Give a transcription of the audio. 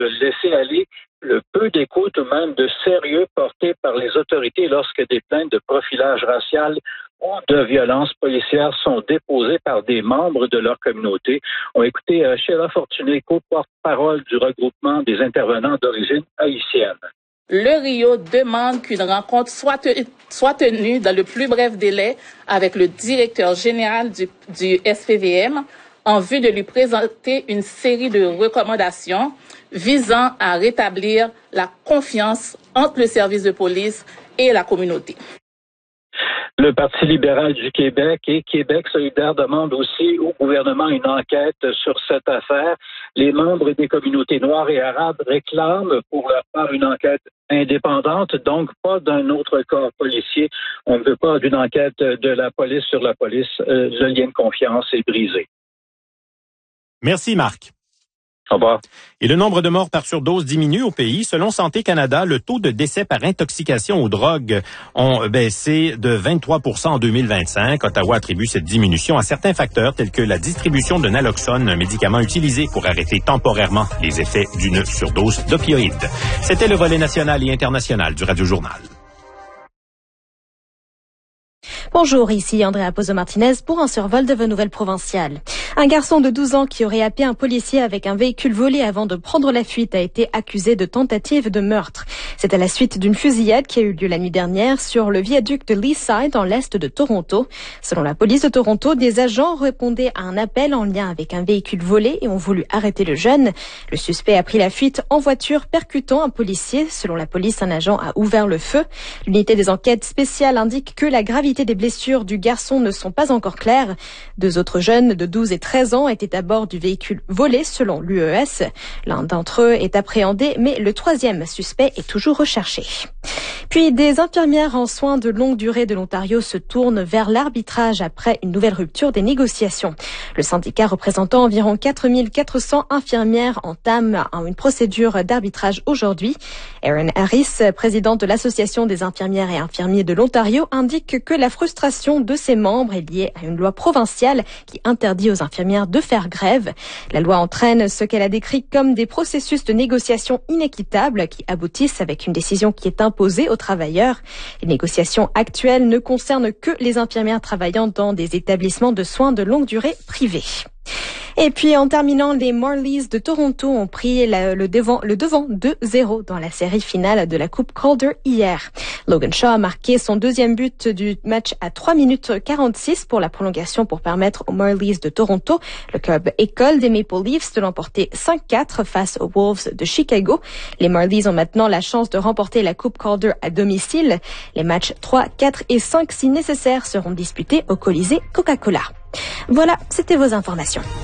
de laisser aller le peu d'écoute ou même de sérieux porté par les autorités lorsque des plaintes de profilage racial ou de violence policière sont déposées par des membres de leur communauté. On a écouté Sheila Fortuné, co-porte-parole du regroupement des intervenants d'origine haïtienne. Le Rio demande qu'une rencontre soit tenue dans le plus bref délai avec le directeur général du SPVM en vue de lui présenter une série de recommandations visant à rétablir la confiance entre le service de police et la communauté. Le Parti libéral du Québec et Québec solidaire demandent aussi au gouvernement une enquête sur cette affaire. Les membres des communautés noires et arabes réclament pour leur part une enquête indépendante, donc pas d'un autre corps policier. On ne veut pas d'une enquête de la police sur la police. Le lien de confiance est brisé. Merci Marc. Au revoir. Et le nombre de morts par surdose diminue au pays. Selon Santé Canada, le taux de décès par intoxication aux drogues ont baissé de 23% en 2025. Ottawa attribue cette diminution à certains facteurs tels que la distribution de naloxone, un médicament utilisé pour arrêter temporairement les effets d'une surdose d'opioïdes. C'était le volet national et international du Radio Journal. Bonjour, ici Andrea Pozo-Martinez pour un survol de vos nouvelles provinciales. Un garçon de 12 ans qui aurait happé un policier avec un véhicule volé avant de prendre la fuite a été accusé de tentative de meurtre. C'est à la suite d'une fusillade qui a eu lieu la nuit dernière sur le viaduc de Leaside dans l'est de Toronto. Selon la police de Toronto, des agents répondaient à un appel en lien avec un véhicule volé et ont voulu arrêter le jeune. Le suspect a pris la fuite en voiture percutant un policier. Selon la police, un agent a ouvert le feu. L'unité des enquêtes spéciales indique que la gravité des blessures du garçon ne sont pas encore claires. 2 autres jeunes de 12 et 13 ans étaient à bord du véhicule volé selon l'UES. L'un d'entre eux est appréhendé, mais le 3e suspect est toujours recherché. Puis des infirmières en soins de longue durée de l'Ontario se tournent vers l'arbitrage après une nouvelle rupture des négociations. Le syndicat représentant environ 4400 infirmières entame une procédure d'arbitrage aujourd'hui. Erin Harris, présidente de l'Association des infirmières et infirmiers de l'Ontario, indique que la frustration de ses membres est liée à une loi provinciale qui interdit aux infirmières de faire grève. La loi entraîne ce qu'elle a décrit comme des processus de négociation inéquitables qui aboutissent avec une décision qui est imposée aux travailleurs. Les négociations actuelles ne concernent que les infirmières travaillant dans des établissements de soins de longue durée privés. Et puis, en terminant, les Marlies de Toronto ont pris le devant 2-0 dans la série finale de la Coupe Calder hier. Logan Shaw a marqué son 2e but du match à 3 minutes 46 pour la prolongation pour permettre aux Marlies de Toronto, le club école des Maple Leafs, de l'emporter 5-4 face aux Wolves de Chicago. Les Marlies ont maintenant la chance de remporter la Coupe Calder à domicile. Les matchs 3, 4 et 5, si nécessaire, seront disputés au Colisée Coca-Cola. Voilà, c'était vos informations.